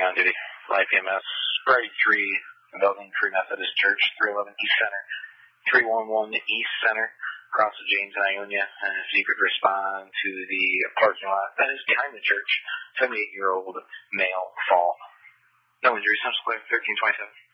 on duty. Life EMS, Variety 3, Building Free Methodist Church, 311 East Center, 311 East Center, across the James and Ionia. And if you could respond to the parking lot that is behind the church, 78-year-old male fall. No injuries, subsequent 1327.